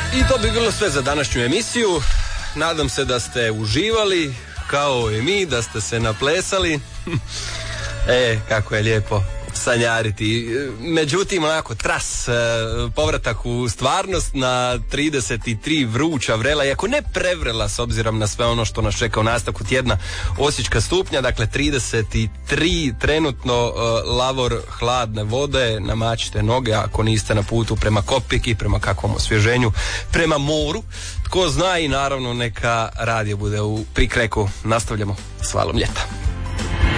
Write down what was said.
I to bi bilo sve za današnju emisiju. Nadam se da ste uživali, kao i mi, da ste se naplesali. Kako je lijepo sanjariti. Međutim, onako, povratak u stvarnost na 33 vruća vrela, iako ne prevrela s obzirom na sve ono što nas čeka u nastavku tjedna, osječka stupnja, dakle 33 trenutno, lavor hladne vode, namačite noge ako niste na putu prema Kopiki, prema kakvom osvježenju, prema moru. Tko zna, i naravno neka radio bude u prikreku. Nastavljamo s valom ljeta.